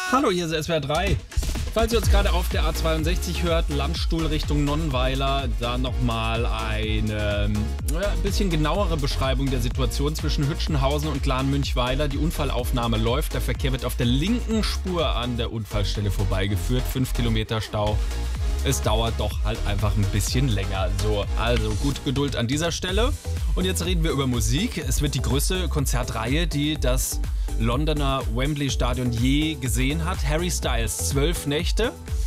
Hallo, hier ist SWR 3. Falls ihr uns gerade auf der A62 hört, Landstuhl Richtung Nonnenweiler, da nochmal eine bisschen genauere Beschreibung der Situation zwischen Hütchenhausen und Glan-Münchweiler. Die Unfallaufnahme läuft, der Verkehr wird auf der linken Spur an der Unfallstelle vorbeigeführt. 5 Kilometer Stau. Es dauert doch halt einfach ein bisschen länger. So, also gut Geduld an dieser Stelle. Und jetzt reden wir über Musik. Es wird die größte Konzertreihe, die das Londoner Wembley Stadion je gesehen hat. Harry Styles, 12 Nächte.